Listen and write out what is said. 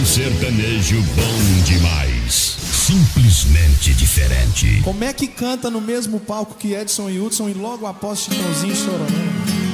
sertanejo bom demais. Simplesmente diferente. Como é que canta no mesmo palco que Edson e Hudson e logo após Chitãozinho e Chororó?